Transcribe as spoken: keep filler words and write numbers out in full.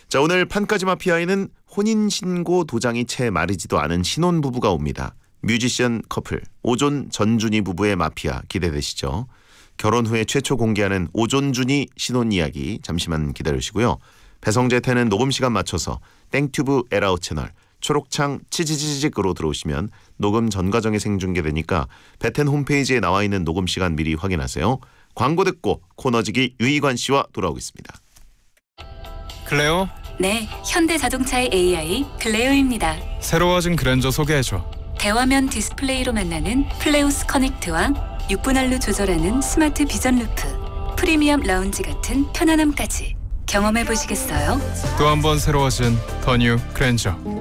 자, 오늘 판까지 마피아에는 혼인신고 도장이 채 마르지도 않은 신혼부부가 옵니다. 뮤지션 커플 오존 전준희 부부의 마피아 기대되시죠? 결혼 후에 최초 공개하는 오존준희 신혼 이야기 잠시만 기다려주시고요. 배성재 태는 녹음 시간 맞춰서 땡튜브 에라웃 채널 초록창 치지지직으로 들어오시면 녹음 전 과정에 생중계되니까 배텐 홈페이지에 나와 있는 녹음 시간 미리 확인하세요. 광고 듣고 코너지기 유희관 씨와 돌아오겠습니다. 클레오? 네, 현대자동차의 에이아이 클레오입니다. 새로워진 그랜저 소개해줘. 대화면 디스플레이로 만나는 플레오스 커넥트와 육 분할로 조절하는 스마트 비전 루프, 프리미엄 라운지 같은 편안함까지 경험해 보시겠어요? 또 한 번 새로워진 더 뉴 그랜저.